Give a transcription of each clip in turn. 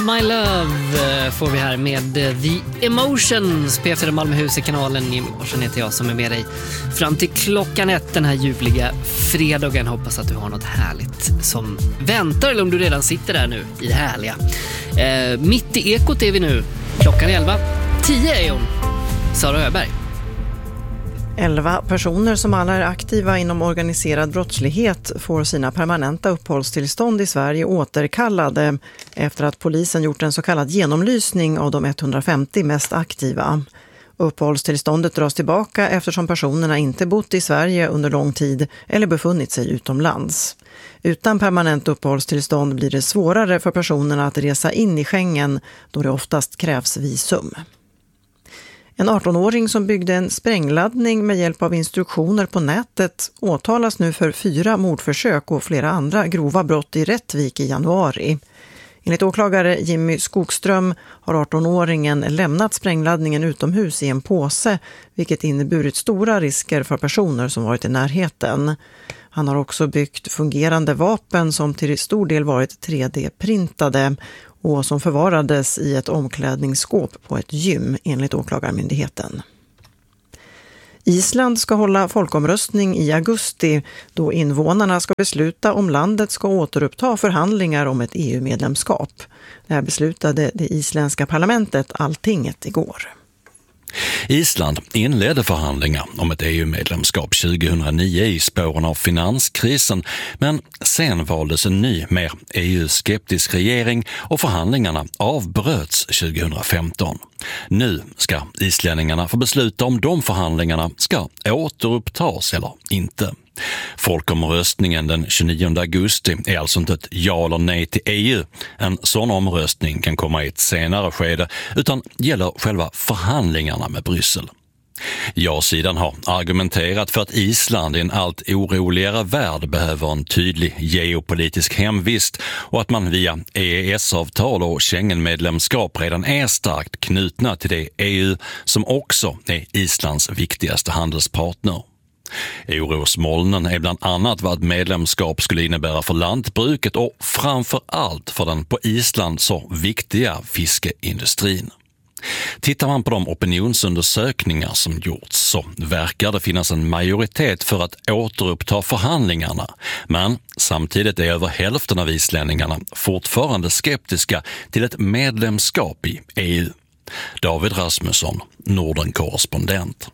My Love får vi här med The Emotions. P4 Malmöhus i kanalen. Jimmy Borsen heter jag som är med dig fram till klockan 1 den här ljuvliga fredagen. Hoppas att du har något härligt som väntar, eller om du redan sitter där nu i det härliga. Mitt i ekot är vi nu. Klockan är 11:10 är hon. Sara Öberg. 11 personer som alla är aktiva inom organiserad brottslighet får sina permanenta uppehållstillstånd i Sverige återkallade efter att polisen gjort en så kallad genomlysning av de 150 mest aktiva. Uppehållstillståndet dras tillbaka eftersom personerna inte bott i Sverige under lång tid eller befunnit sig utomlands. Utan permanent uppehållstillstånd blir det svårare för personerna att resa in i Schengen då det oftast krävs visum. En 18-åring som byggde en sprängladdning med hjälp av instruktioner på nätet åtalas nu för 4 mordförsök och flera andra grova brott i Rättvik i januari. Enligt åklagare Jimmy Skogström har 18-åringen lämnat sprängladdningen utomhus i en påse, vilket inneburit stora risker för personer som varit i närheten. Han har också byggt fungerande vapen som till stor del varit 3D-printade och som förvarades i ett omklädningsskåp på ett gym enligt åklagarmyndigheten. Island ska hålla folkomröstning i augusti då invånarna ska besluta om landet ska återuppta förhandlingar om ett EU-medlemskap. Det här beslutade det isländska parlamentet, Alltinget, igår. Island inledde förhandlingar om ett EU-medlemskap 2009 i spåren av finanskrisen, men sen valdes en ny, mer EU-skeptisk regering och förhandlingarna avbröts 2015. Nu ska islänningarna få besluta om de förhandlingarna ska återupptas eller inte. Folkomröstningen den 29 augusti är alltså inte ett ja eller nej till EU. En sån omröstning kan komma i ett senare skede utan gäller själva förhandlingarna med Bryssel. Ja-sidan har argumenterat för att Island i en allt oroligare värld behöver en tydlig geopolitisk hemvist och att man via EES-avtal och Schengen-medlemskap redan är starkt knutna till det EU som också är Islands viktigaste handelspartner. Orosmolnen är bland annat vad ett medlemskap skulle innebära för lantbruket och framför allt för den på Island så viktiga fiskeindustrin. Tittar man på de opinionsundersökningar som gjorts så verkar det finnas en majoritet för att återuppta förhandlingarna. Men samtidigt är över hälften av islänningarna fortfarande skeptiska till ett medlemskap i EU. David Rasmusson, Norden-korrespondent.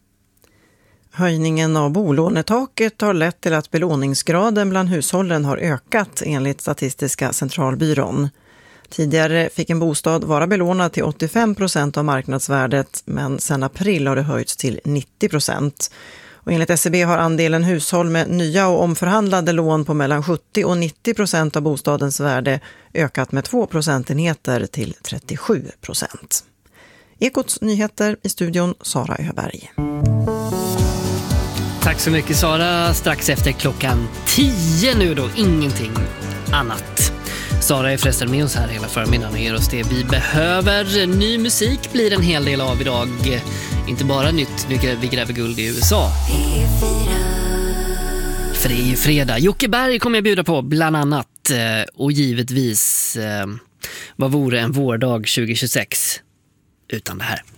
Höjningen av bolånetaket har lett till att belåningsgraden bland hushållen har ökat enligt Statistiska centralbyrån. Tidigare fick en bostad vara belånad till 85% av marknadsvärdet, men sedan april har det höjts till 90%. Och enligt SCB har andelen hushåll med nya och omförhandlade lån på mellan 70 och 90% av bostadens värde ökat med 2 procentenheter till 37%. Ekots nyheter i studion, Sara Öberg. Tack så mycket Sara, strax efter klockan 10 nu då, ingenting annat. Sara är förresten med oss här hela förmiddagen och ger oss det vi behöver. Ny musik blir en hel del av idag, inte bara nytt, vi gräver guld i USA. För det är ju fredag. Jocke Berg kommer jag bjuda på bland annat, och givetvis vad vore en vårdag 2026 utan det här.